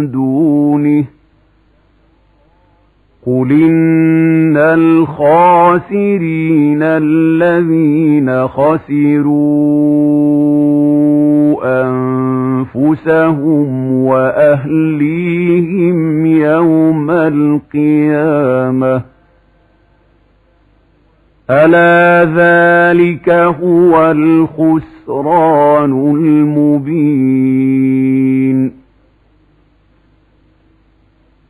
دونه قل إن الخاسرين الذين خسروا أنفسهم وأهليهم يوم القيامة ألا ذلك هو الخسران المبين